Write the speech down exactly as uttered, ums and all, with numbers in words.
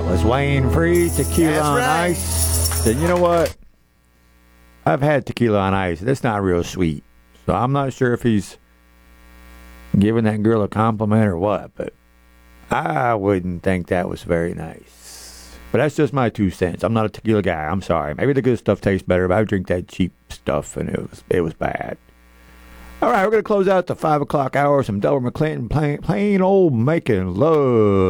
was Wayne Free, Tequila That's on right. Ice. And you know what? I've had tequila on ice. That's not real sweet. So I'm not sure if he's giving that girl a compliment or what, but I wouldn't think that was very nice. But that's just my two cents. I'm not a tequila guy. I'm sorry. Maybe the good stuff tastes better, but I drink that cheap stuff, and it was it was bad. All right, we're going to close out the five o'clock hour. Some Delbert McClinton plain, plain old making love.